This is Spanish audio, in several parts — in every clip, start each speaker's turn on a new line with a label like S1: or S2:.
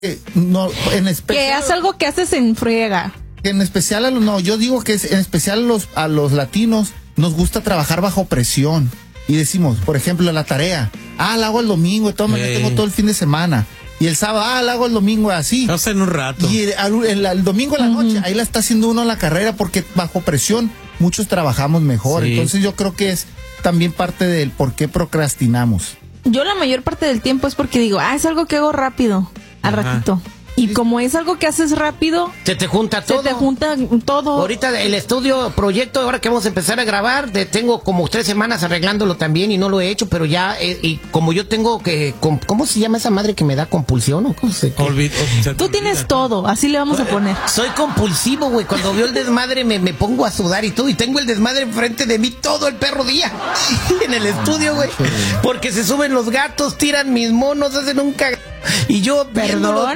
S1: No, en especial.
S2: Que es algo que haces en friega.
S1: En especial, no, yo digo que en especial a los latinos nos gusta trabajar bajo presión. Y decimos, por ejemplo, la tarea. La hago el domingo, de todas maneras tengo todo el fin de semana. Y el sábado, la hago el domingo así.
S3: No sé, en un rato.
S1: Y el domingo en la noche, ahí la está haciendo uno la carrera porque bajo presión muchos trabajamos mejor. Sí. Entonces yo creo que es también parte del por qué procrastinamos.
S2: Yo la mayor parte del tiempo es porque digo, es algo que hago rápido, al ratito. Y como es algo que haces rápido,
S4: se te junta todo. Ahorita el estudio proyecto, ahora que vamos a empezar a grabar, tengo como 3 semanas arreglándolo también y no lo he hecho, pero ya, y como yo tengo que, ¿cómo se llama esa madre que me da compulsión? ¿O cómo se
S2: Tú tienes todo, así le vamos a poner.
S4: Soy compulsivo, güey. Cuando veo el desmadre me pongo a sudar y todo, y tengo el desmadre enfrente de mí todo el perro día en el estudio, güey. Porque se suben los gatos, tiran mis monos, hacen un y yo
S2: perdón,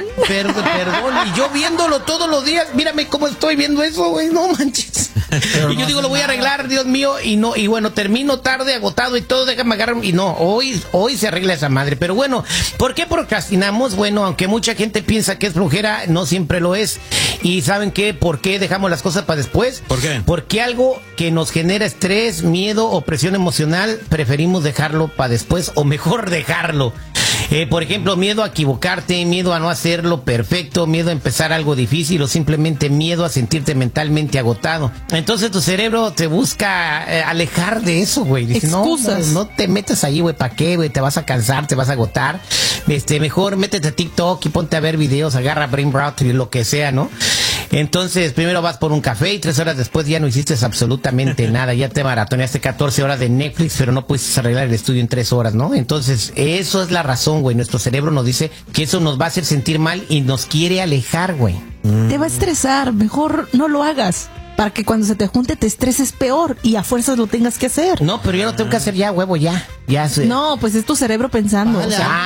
S4: y yo viéndolo todos los días, mírame cómo estoy viendo eso, güey, no manches. Y yo digo, lo voy a arreglar, Dios mío, y bueno, termino tarde, agotado y todo, déjame agarrar, y no, hoy se arregla esa madre. Pero bueno, ¿por qué procrastinamos? Bueno, aunque mucha gente piensa que es flojera, no siempre lo es. ¿Y saben qué? ¿Por qué dejamos las cosas para después?
S3: ¿Por qué?
S4: Porque algo que nos genera estrés, miedo o presión emocional, preferimos dejarlo para después, o mejor dejarlo. Por ejemplo, miedo a equivocarte, miedo a no hacerlo perfecto, miedo a empezar algo difícil o simplemente miedo a sentirte mentalmente agotado. Entonces tu cerebro te busca alejar de eso, güey. Dice,
S2: excusas.
S4: No te metas ahí, güey, ¿para qué, güey? Te vas a cansar, te vas a agotar. Mejor métete a TikTok y ponte a ver videos, agarra Brain Rot y lo que sea, ¿no? Entonces, primero vas por un café y 3 horas después ya no hiciste absolutamente nada. Ya te maratoneaste 14 horas de Netflix, pero no pudiste arreglar el estudio en 3 horas, ¿no? Entonces, eso es la razón, güey. Nuestro cerebro nos dice que eso nos va a hacer sentir mal y nos quiere alejar, güey.
S2: Te va a estresar, mejor no lo hagas. Para que cuando se te junte te estreses peor y a fuerzas lo tengas que hacer.
S4: No, pero yo lo tengo que hacer ya, huevo, ya.
S2: No, pues es tu cerebro pensando.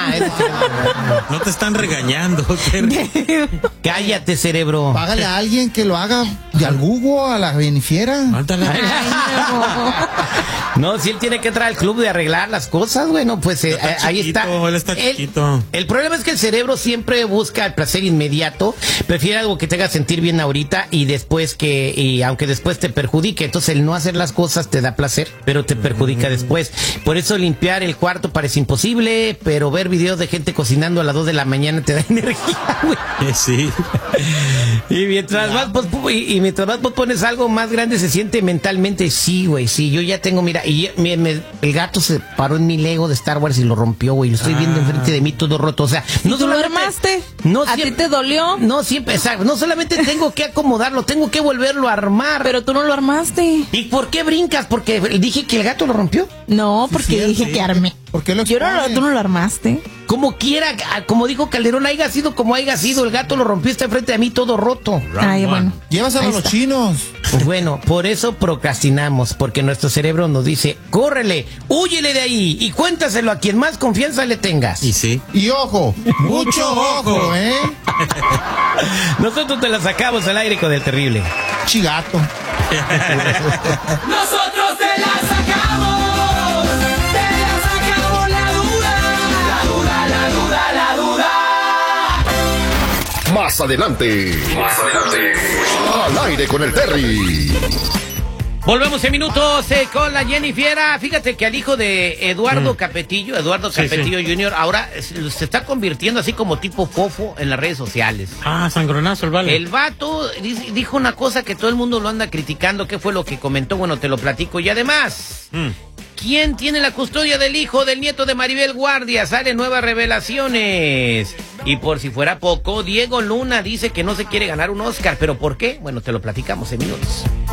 S3: No te están regañando.
S4: Cállate, cerebro.
S1: Págale a alguien que lo haga. Y al Google, a la Benifiera.
S4: No, si él tiene que entrar al club de arreglar las cosas, bueno, pues ahí está.
S3: Él está chiquito.
S4: El problema es que el cerebro siempre busca el placer inmediato. Prefiere algo que te haga sentir bien ahorita y después y aunque después te perjudique. Entonces el no hacer las cosas te da placer, pero te perjudica después. Por eso limpiar el cuarto parece imposible, pero ver videos de gente cocinando a las 2 de la mañana te da energía, güey.
S3: Sí.
S4: Y mientras más pones algo más grande se siente mentalmente. Sí, güey, sí, yo ya tengo, mira, y el gato se paró en mi Lego de Star Wars y lo rompió, güey. Lo estoy viendo enfrente de mí todo roto. O sea,
S2: no ¿tú lo armaste? No, ¿a ti te dolió?
S4: No, siempre, exacto. No solamente tengo que acomodarlo, tengo que volverlo a armar.
S2: Pero tú no lo armaste.
S4: ¿Y por qué brincas? ¿Porque dije que el gato lo rompió?
S2: No, porque dije que armé.
S1: ¿Por qué
S2: tú no lo armaste?
S4: Como quiera, como dijo Calderón, haya sido como haya sido, el gato lo rompió, está enfrente de mí todo roto.
S2: Ay, bueno.
S1: Llévaselo a los chinos.
S4: Bueno, por eso procrastinamos, porque nuestro cerebro nos dice, córrele, húyele de ahí y cuéntaselo a quien más confianza le tengas.
S3: Y sí.
S1: Y ojo, mucho ojo, ¿eh?
S4: Nosotros te la sacamos al aire con el terrible
S1: Chigato.
S5: Nosotros te la sacamos.
S6: Más adelante. Al aire con el Terry.
S4: Volvemos en minutos con la Jennifiera. Fíjate que al hijo de Eduardo Capetillo Jr., ahora se está convirtiendo así como tipo fofo en las redes sociales.
S3: Sangronazo el vale.
S4: El vato dijo una cosa que todo el mundo lo anda criticando. ¿Qué fue lo que comentó? Bueno, te lo platico. Y además, ¿quién tiene la custodia del hijo del nieto de Maribel Guardia? Salen nuevas revelaciones. Y por si fuera poco, Diego Luna dice que no se quiere ganar un Oscar. ¿Pero por qué? Bueno, te lo platicamos en minutos.